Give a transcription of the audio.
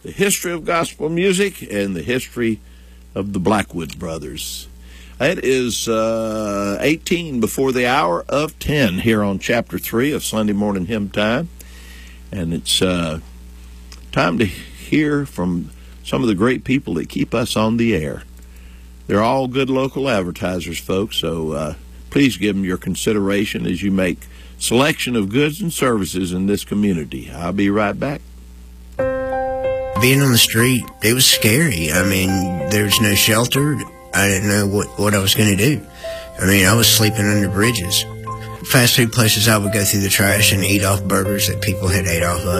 the history of gospel music and the history of the Blackwood Brothers. It is 18 before the hour of 10 here on Chapter 3 of Sunday Morning Hymn Time. And it's time to hear from some of the great people that keep us on the air. They're all good local advertisers, folks, so please give them your consideration as you make selection of goods and services in this community. I'll be right back. Being on the street, it was scary. I mean, there was no shelter. I didn't know what I was going to do. I mean, I was sleeping under bridges. Fast food places, I would go through the trash and eat off burgers that people had ate off of.